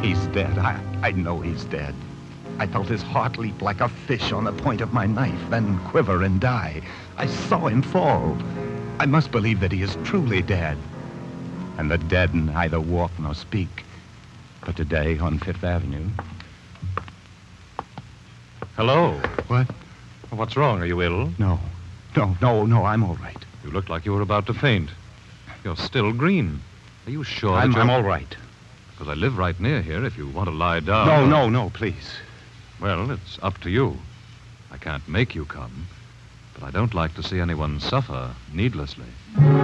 He's dead. I know he's dead. I felt his heart leap like a fish on the point of my knife, then quiver and die. I saw him fall. I must believe that he is truly dead. And the dead neither walk nor speak. But today, on Fifth Avenue... Hello. What? What's wrong? Are you ill? No, I'm all right. You looked like you were about to faint. You're still green. Are you sure that I'm all right. Because I live right near here if you want to lie down. No, please. Well, it's up to you. I can't make you come, but I don't like to see anyone suffer needlessly.